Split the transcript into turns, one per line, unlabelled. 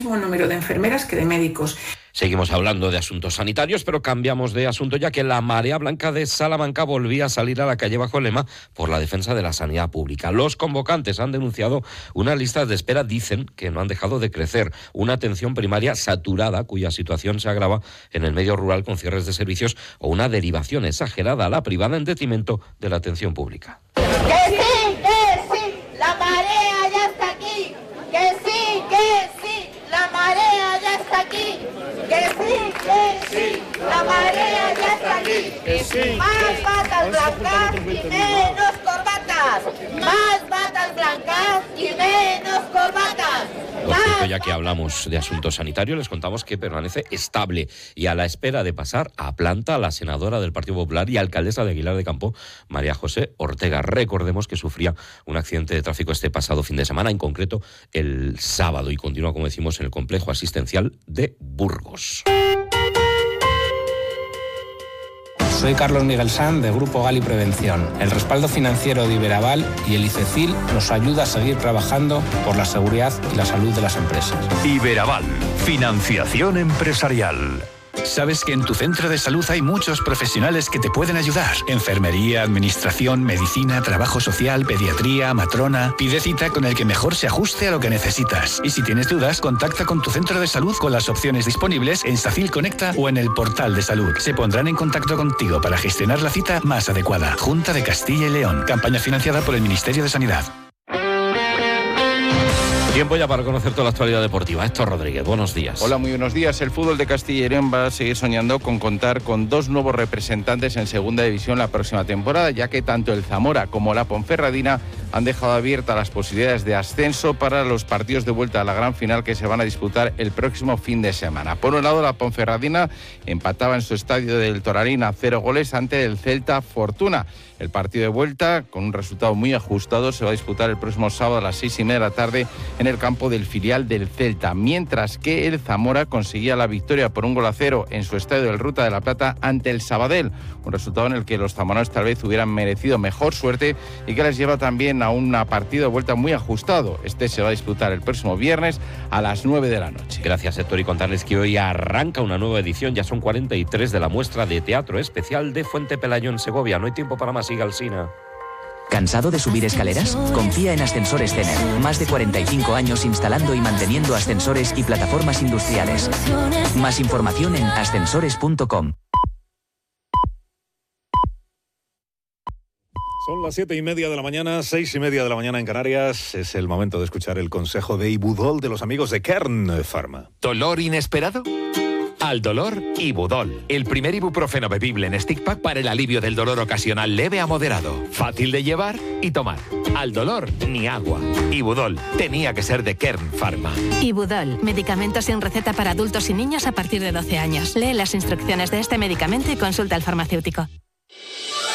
número de enfermeras que de médicos.
Seguimos hablando de asuntos sanitarios, pero cambiamos de asunto, ya que la Marea Blanca de Salamanca volvía a salir a la calle bajo el lema por la defensa de la sanidad pública. Los convocantes han denunciado unas listas de espera, dicen que no han dejado de crecer, una atención primaria saturada cuya situación se agrava en el medio rural con cierres de servicios o una derivación exagerada a la privada en detrimento de la atención pública.
¡Que sí! ¡La marea ya está aquí! ¡Que sí! ¡La marea ya está aquí! ¡Que sí! ¡La marea ya está aquí!
¡Que sí!
¡Más batas blancas y menos corbatas! ¡Más batas blancas y menos corbatas!
Por cierto, ya que hablamos de asuntos sanitarios, les contamos que permanece estable y a la espera de pasar a planta a la senadora del Partido Popular y alcaldesa de Aguilar de Campo, María José Ortega. Recordemos que sufría un accidente de tráfico este pasado fin de semana, en concreto el sábado, y continúa, como decimos, en el complejo asistencial de Burgos.
Soy Carlos Miguel Sanz, de Grupo Gali Prevención. El respaldo financiero de Iberaval y el ICECIL nos ayuda a seguir trabajando por la seguridad y la salud de las empresas.
Iberaval, financiación empresarial. Sabes que en tu centro de salud hay muchos profesionales que te pueden ayudar. Enfermería, administración, medicina, trabajo social, pediatría, matrona. Pide cita con el que mejor se ajuste a lo que necesitas. Y si tienes dudas, contacta con tu centro de salud con las opciones disponibles en SACIL Conecta o en el portal de salud. Se pondrán en contacto contigo para gestionar la cita más adecuada. Junta de Castilla y León. Campaña financiada por el Ministerio de Sanidad.
Tiempo ya para conocer toda la actualidad deportiva. Héctor Rodríguez, buenos días.
Hola, muy buenos días. El fútbol de Castilla y León va a seguir soñando con contar con dos nuevos representantes en segunda división la próxima temporada, ya que tanto el Zamora como la Ponferradina han dejado abiertas las posibilidades de ascenso para los partidos de vuelta a la gran final que se van a disputar el próximo fin de semana. Por un lado, la Ponferradina empataba en su estadio del Toralín a 0 goles ante el Celta Fortuna. El partido de vuelta, con un resultado muy ajustado, se va a disputar el próximo sábado a las 6:30 de la tarde en el campo del filial del Celta, mientras que el Zamora conseguía la victoria por 1-0 en su estadio del Ruta de la Plata ante el Sabadell, un resultado en el que los zamoranos tal vez hubieran merecido mejor suerte y que les lleva también a un partido de vuelta muy ajustado. Este se va a disputar el próximo viernes a las 9 de la noche.
Gracias, Héctor, y contarles que hoy arranca una nueva edición, ya son 43 de la muestra de teatro especial de Fuente Pelayo en Segovia. No hay tiempo para más. Siga Alsina.
¿Cansado de subir escaleras? Confía en Ascensores Tener. Más de 45 años instalando y manteniendo ascensores y plataformas industriales. Más información en ascensores.com.
Son las 7:30 de la mañana, 6:30 de la mañana en Canarias. Es el momento de escuchar el consejo de Ibudol de los amigos de Kern Pharma.
¿Dolor inesperado? Al dolor, Ibudol, el primer ibuprofeno bebible en stick pack para el alivio del dolor ocasional leve a moderado. Fácil de llevar y tomar. Al dolor, ni agua. Ibudol, tenía que ser de Kern Pharma.
Ibudol, medicamento sin receta para adultos y niños a partir de 12 años. Lee las instrucciones de este medicamento y consulta al farmacéutico.